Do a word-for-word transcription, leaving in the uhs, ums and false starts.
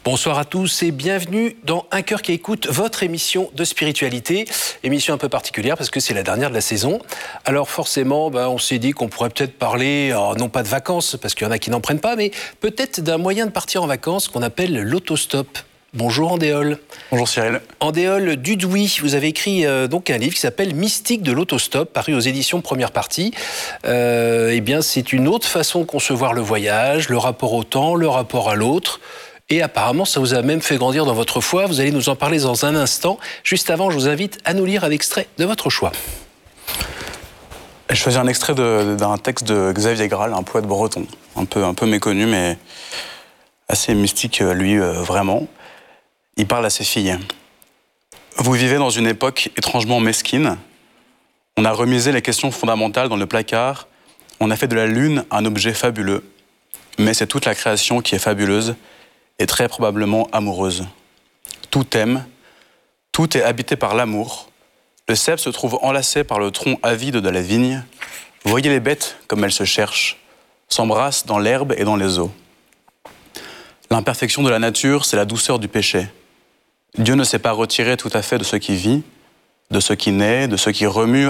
Bonsoir à tous et bienvenue dans Un cœur qui écoute, votre émission de spiritualité. Émission un peu particulière parce que c'est la dernière de la saison. Alors forcément, ben, on s'est dit qu'on pourrait peut-être parler, alors, non pas de vacances, parce qu'il y en a qui n'en prennent pas, mais peut-être d'un moyen de partir en vacances qu'on appelle l'autostop. Bonjour Andéol. Bonjour Cyril. Andéol Dudouis, vous avez écrit euh, donc un livre qui s'appelle Mystique de l'autostop, paru aux éditions Première Partie. Euh, eh bien, c'est une autre façon de concevoir le voyage, le rapport au temps, le rapport à l'autre. Et apparemment, ça vous a même fait grandir dans votre foi. Vous allez nous en parler dans un instant. Juste avant, je vous invite à nous lire un extrait de votre choix. Je choisis un extrait de, d'un texte de Xavier Graal, un poète breton, un peu, un peu méconnu, mais assez mystique, lui, euh, vraiment. Il parle à ses filles. « Vous vivez dans une époque étrangement mesquine. On a remisé les questions fondamentales dans le placard. On a fait de la lune un objet fabuleux. Mais c'est toute la création qui est fabuleuse et très probablement amoureuse. Tout aime, tout est habité par l'amour. Le cep se trouve enlacé par le tronc avide de la vigne. Voyez les bêtes comme elles se cherchent, s'embrassent dans l'herbe et dans les eaux. L'imperfection de la nature, c'est la douceur du péché. Dieu ne s'est pas retiré tout à fait de ce qui vit, de ce qui naît, de ce qui remue